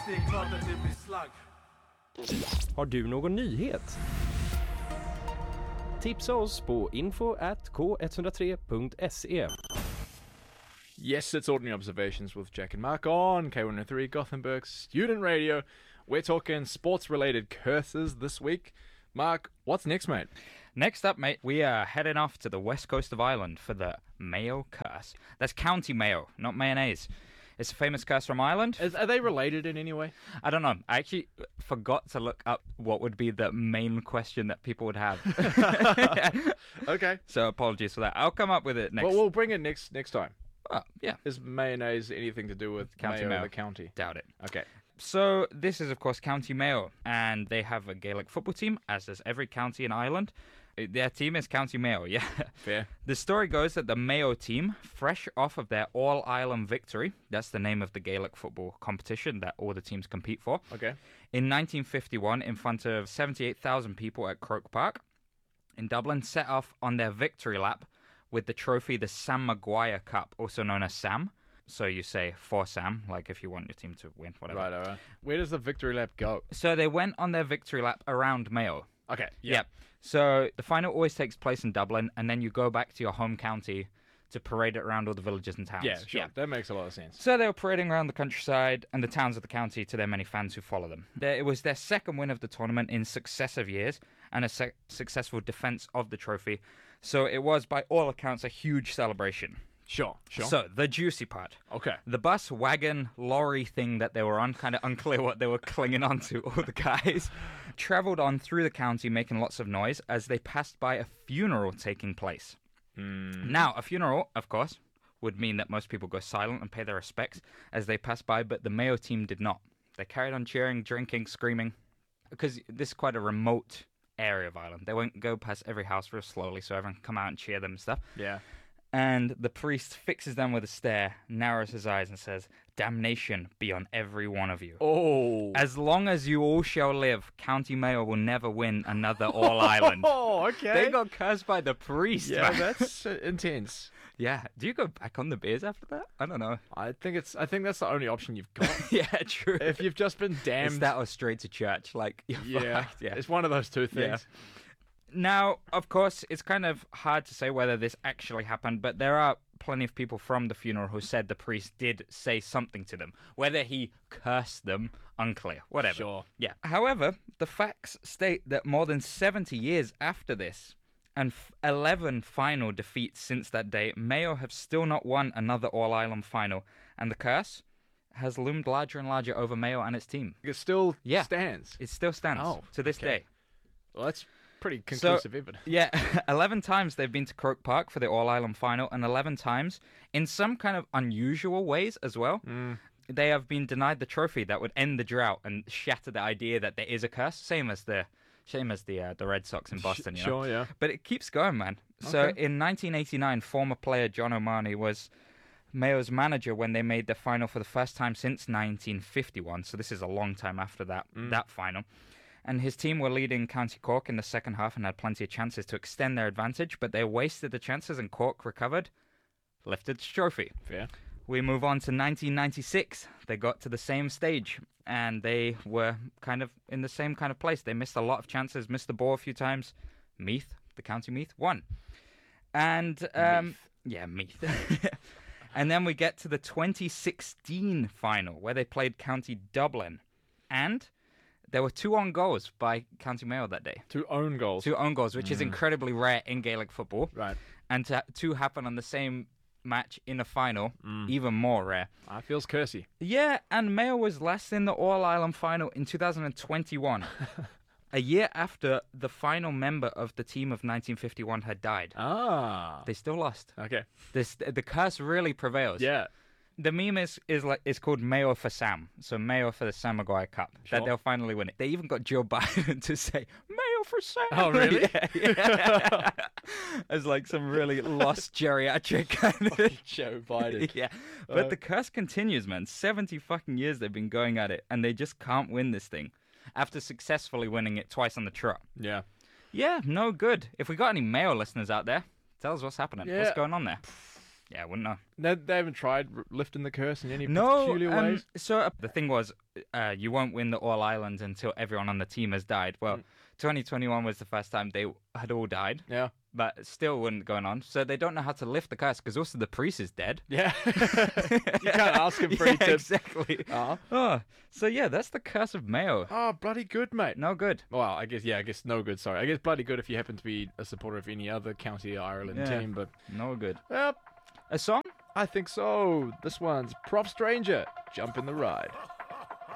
det är klart att det blir slagg. Har du någon nyhet? Tipsa oss på info@k103.se. Yes, it's Ordinary Observations with Jack and Mark on K103 Gothenburg Student Radio. We're talking sports-related curses this week. Mark, what's next, mate? Next up, mate, we are heading off to the west coast of Ireland for the Mayo Curse. That's County Mayo, not mayonnaise. It's a famous curse from Ireland. Are they related in any way? I don't know. I actually forgot to look up what would be the main question that people would have. Okay. So apologies for that. I'll come up with it next. Well, we'll bring it next time. Oh, yeah. Is mayonnaise anything to do with County Mayo, Mayo. the county? Doubt it. Okay. So this is, of course, County Mayo, and they have a Gaelic football team, as does every county in Ireland. Their team is County Mayo, yeah. Fair. The story goes that the Mayo team, fresh off of their All-Ireland victory, that's the name of the Gaelic football competition that all the teams compete for, Okay. in 1951 in front of 78,000 people at Croke Park in Dublin, set off on their victory lap with the trophy, the Sam Maguire Cup, also known as Sam. So you say for Sam, like if you want your team to win, whatever. Right, all right. Where does the victory lap go? So they went on their victory lap around Mayo. Okay. Yeah. So the final always takes place in Dublin, and then you go back to your home county to parade it around all the villages and towns. Yeah, sure. That makes a lot of sense. So they were parading around the countryside and the towns of the county to their many fans who follow them. It was their second win of the tournament in successive years and a successful defence of the trophy. So it was, by all accounts, a huge celebration. Sure. So, the juicy part. Okay. The bus, wagon, lorry thing that they were on, kind of unclear what they were clinging onto, all the guys, travelled on through the county making lots of noise as they passed by a funeral taking place. Now, a funeral, of course, would mean that most people go silent and pay their respects as they pass by, but the Mayo team did not. They carried on cheering, drinking, screaming, because this is quite a remote area of Ireland. They won't go past every house real slowly, so everyone can come out and cheer them and stuff. Yeah. And the priest fixes them with a stare, narrows his eyes, and says, "Damnation be on every one of you. Oh. As long as you all shall live, County Mayo will never win another All-Ireland." Oh, okay. They got cursed by the priest, Yeah, man. that's intense. Yeah. Do you go back on the beers after that? I don't know. I think that's the only option you've got. Yeah, true. If you've just been damned. It's that or straight to church. Like, you're Yeah. fucked. Yeah. It's one of those two things. Now, of course, it's kind of hard to say whether this actually happened, but there are plenty of people from the funeral who said the priest did say something to them. Whether he cursed them, unclear. Whatever. Sure. Yeah. However, the facts state that more than 70 years after this, and 11 final defeats since that day, Mayo have still not won another All-Ireland final, and the curse has loomed larger and larger over Mayo and its team. It still stands. It still stands to this day. Well, that's pretty conclusive evidence. Yeah, 11 times they've been to Croke Park for the All-Ireland final, and 11 times, in some kind of unusual ways as well, they have been denied the trophy that would end the drought and shatter the idea that there is a curse, same as the Red Sox in Boston. You know? Sure, yeah. But it keeps going, man. So in 1989, former player John O'Mahony was Mayo's manager when they made the final for the first time since 1951. So this is a long time after that final. And his team were leading County Cork in the second half and had plenty of chances to extend their advantage, but they wasted the chances and Cork recovered, lifted the trophy. Fair. We move on to 1996. They got to the same stage, and they were kind of in the same kind of place. They missed a lot of chances, missed the ball a few times. Meath, the County Meath, won. And, Meath. And then we get to the 2016 final, where they played County Dublin. And there were 2 own goals by County Mayo that day. 2 own goals. 2 own goals, which is incredibly rare in Gaelic football. Right. And to happen on the same match in a final, even more rare. That feels cursy. Yeah, and Mayo was last in the All-Ireland final in 2021. A year after the final member of the team of 1951 had died. Ah. They still lost. Okay. The curse really prevails. Yeah. The meme is called Mayo for Sam. So Mayo for the Sam Maguire Cup. Sure. That they'll finally win it. They even got Joe Biden to say, Mayo for Sam. Oh, really? Yeah. As like some really lost geriatric kind of... Joe Biden. Yeah. But the curse continues, man. 70 fucking years they've been going at it, and they just can't win this thing. After successfully winning it twice on the trot. Yeah. Yeah, no good. If we got any Mayo listeners out there, tell us what's happening. Yeah. What's going on there? Yeah, I wouldn't know. They haven't tried lifting the curse in any No, peculiar ways? so the thing was, you won't win the All-Ireland until everyone on the team has died. Well, 2021 was the first time they had all died, Yeah. but still wasn't going on. So they don't know how to lift the curse, because also the priest is dead. Yeah. You can't ask him for any Yeah, tips. exactly. Uh-huh. Oh, so yeah, that's the curse of Mayo. Oh, bloody good, mate. No good. Well, I guess no good, sorry. I guess bloody good if you happen to be a supporter of any other County Ireland Yeah. team, but, No good. well, A song? I think so. This one's Prof Stranger, Jump in the Ride.